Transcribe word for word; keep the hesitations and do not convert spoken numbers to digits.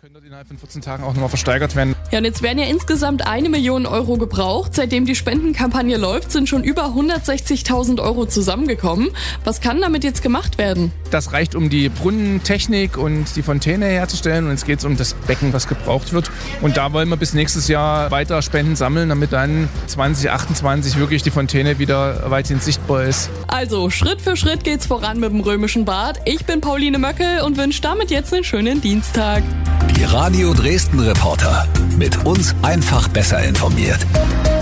können dort innerhalb von vierzehn Tagen auch nochmal versteigert werden. Ja, und jetzt werden ja insgesamt eine Million Euro gebraucht. Seitdem die Spendenkampagne läuft, sind schon über hundertsechzigtausend Euro zusammengekommen. Was kann damit jetzt gemacht werden? Das reicht, um die Brunnentechnik und die Fontäne herzustellen. Und jetzt geht es um das Becken, was gebraucht wird. Und da wollen wir bis nächstes Jahr weiter Spenden sammeln, damit dann zwanzig achtundzwanzig wirklich die Fontäne wieder weithin sichtbar ist. Also, Schritt für Schritt geht's voran mit dem Römischen Bad. Ich bin Pauline Möckel und wünsche damit jetzt einen schönen Dienstag. Die Radio Dresden Reporter. Mit uns einfach besser informiert.